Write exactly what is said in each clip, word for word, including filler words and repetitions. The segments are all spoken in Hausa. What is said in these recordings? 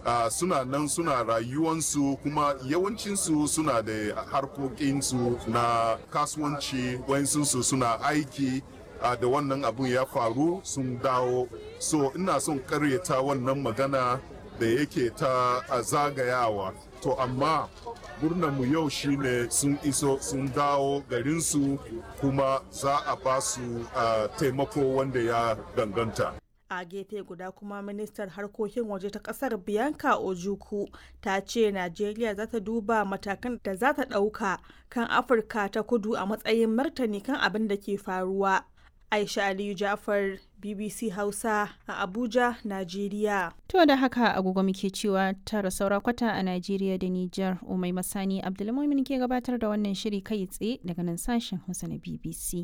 uh, suna nan suna rayuwansu kuma yawancinsu suna da harkokinsu na kasuwanci, wayansu suna aiki uh, da wannan abun ya faru sun dawo. So ina son karyata wannan magana da yake ta uh, zagayawa. To amma mu yau shine sun iso sun dawo garinsu kuma za a ba su uh, taimako wanda ya danganta. A gefe guda kuma ministar harkokin waje ta kasar Bianca Ojukwu ta ce Najeriya za ta duba matakan da za ta ɗauka kan Afirka ta kudu a matsayin martani kan abin da ke faruwa. Aisha Aliyu Jafar, B B C Hausa a Abuja, Najeriya. To da haka agogo muke cewa tara saura kwata a Najeriya da Nijar. Umai Masani Abdulmumin ke gabatar da wannan shiri kai tsaye daga nan sashen Hausa na B B C.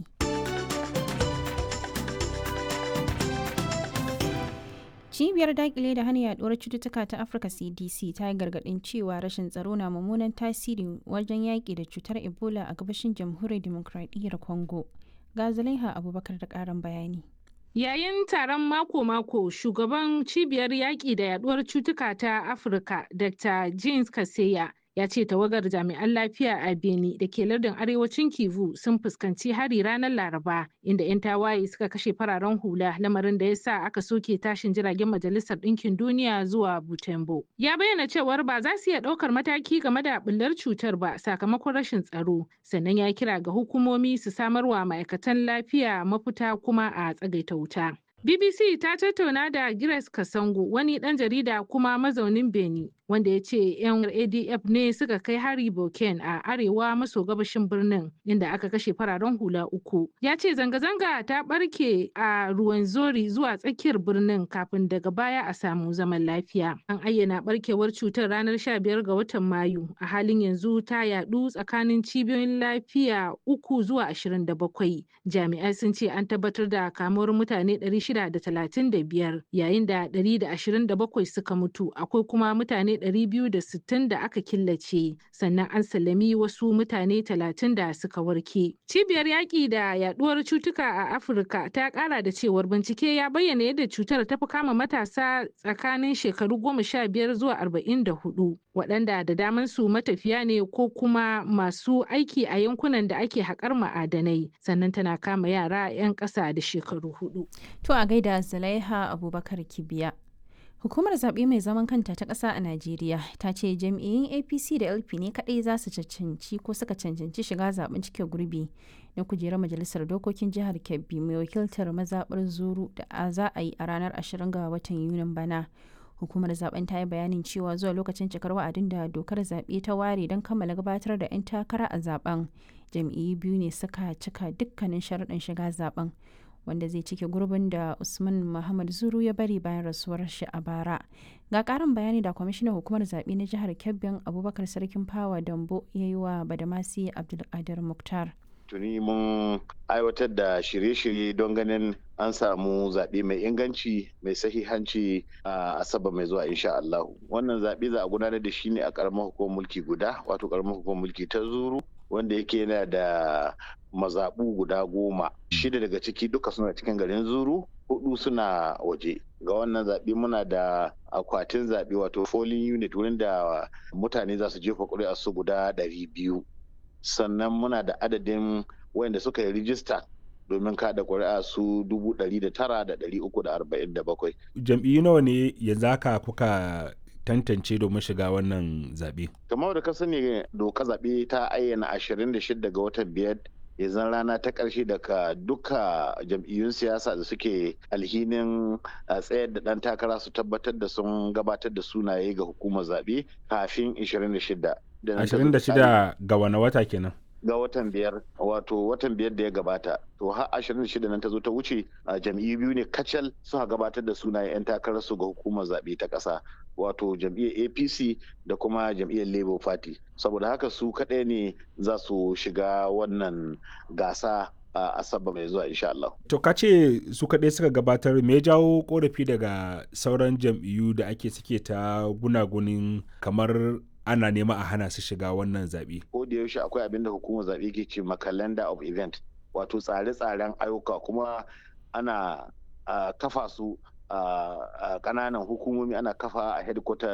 Cibiyar dakile da hana yaduwar cututtuka ta Afirka C D C ta yi gargadin cewa rashin tsaro na mummunan tasiri wajen yaƙi da cutar Ebola a gabashin Jamhuriyar Dimokuraɗiyyar Congo. Ga Zulaiha Abubakar da ƙarin bayani. Yayin taron mako-mako, shugaban cibiyar yaƙi da yaduwar cutuka ta Afirka, Doctor James Kaseya, ya ce tawagar jami'an lafiya a Beni da ke lardin arewacin Kivu sun fuskanci hari ranar Laraba, inda 'yan tawaye suka kashe fararen hula, lamarin da ya sa aka soke tashin jiragen Majalisar Ɗinkin Duniya zuwa Butembo. Ya bayyana cewar ba za su iya ɗaukar mataki game da ɓullar cutar ba sakamakon rashin tsaro, sannan ya kira ga hukumomi su samarwa ma'aikatan lafiya mafita kuma a tsagaita wuta. B B C ta tattauna da Grace Kasango, wani ɗan jarida kuma mazaunin Beni, wanda ya ce 'yan A D F ne suka kai hari Boken a arewa maso gabashin birnin, inda aka kashe fararen hula uku. Ya ce zanga-zanga ta ɓarke a Ruwenzori zuwa tsakiyar birnin kafin daga baya a samu zaman lafiya. An ayyana ɓarkewar cutar ranar sha biyar ga watan Mayu. A halin yanzu ta yaɗu tsakanin cibiyoyin lafiya uku zuwa ashirin da bakwai. Jami'ai sun ce an tabbatar da kamuwar mutane ɗari shida da talatin da biyar, yayin da ɗari da ashirin da bakwai suka mutu. Akwai kuma mutane ɗari biyu da sittin da aka killace, sannan an sallami wasu mutane talatin da suka warke. Cibiyar yaƙi da yaɗuwar cutuka a Afirka ta ƙara da cewar bincike ya bayyana yadda cutar ta fi kama matasa tsakanin shekaru goma sha biyar zuwa arba'in da hudu, waɗanda da daman su matafiya ne ko kuma masu aiki a yankunan da ake haƙar ma'adanai, sannan tana kama yara 'yan ƙasa da shekaru hudu. To a gaida Zulaiha Abubakar Kibiya. Hukumar zaɓe mai zaman kanta ta ƙasa a Najeriya ta ce jam'iyyun A P C da L P ne kaɗai za su cancanci ko suka cancanci shiga zaɓen cike gurbi na kujerar majalisar dokokin jihar Kebbi mai wakiltar mazaɓar Zuru da za a yi a ranar ashirin ga watan Yunin bana. Hukumar zaben ta yi bayanin cewa zuwa lokacin cikar wa'adin da dokar zaɓe ta ware don kammala gabatar da 'yan takara a zaben, jam'iyyu biyu ne suka cika dukkanin sharuɗan shiga zaben, wanda zai cike gurbin da Usman Muhammad Zuru ya bari bayan rasuwar shi a bara. Ga ƙarin bayani da kwamishinan hukumar zaɓe na jihar Kebbin Abubakar Sarkin Fawa Dambo ya yi wa Badamasi Abdulkadir Muktar. Tuni mun aiwatar da shirye-shirye don ganin an samu zaɓe mai inganci mai sahihanci a Asabar mai zuwa insha Allah. Wannan zaɓe za a gudanar da shi ne a ƙaramar hukumar mulki guda, wato ƙaramar hukumar mulki ta Zuru, wanda yake yana da mazaɓu guda goma. Shida daga ciki duka suna cikin garin Zuru, hudu suna waje. Ga wannan zaɓe muna da akwatin zaɓe wato polling unit wurin da mutane za su jefa ƙuri'a su guda ɗari biyu. Sannan muna da adadin wayanda suka yi rijista domin kada ƙuri'a su dubu ɗari da tara da ɗari uku da arba'in da bakwai. Jam'iyyu nawa ne yanzu haka kuka tantance domin shiga wannan zaɓe? Kamar da ka sani doka zaɓe ta ayyana ashirin da shida ga watan biyar yanzu rana ta ƙarshe daga duka jam'iyyun siyasa da suke alhinin tsayar da ɗan takara su tabbatar da sun gabatar da sunaye ga hukumar zaɓe kafin ashirin da shida. ashirin da shida ga wane wata kenan? Ga watan biyar, wato watan biyar da ya gabata. To har ashirin da shida nan ta zo ta wuce, jam'iyyu biyu ne kacal suka gabatar da sunayen 'yan takararsu ga hukumar zaɓe ta ƙasa, wato jam'iyyar A P C da kuma jam'iyyar Labour Party. Saboda haka su kaɗai ne za su shiga wannan gasa a Asabar mai zuwa insha Allah. To ka ce su kaɗai suka gabatar, me ya jawo korafi daga sauran jam'iyyu da ake suke ta gunagunin kamar ana nema a hana su shiga wannan zaɓe? Ko da yaushe akwai abin da hukumar zaɓe ke ce ma calendar of event, wato tsare-tsaren ayyuka, kuma ana kafa su a ƙananan hukumomi, ana kafa a headquarter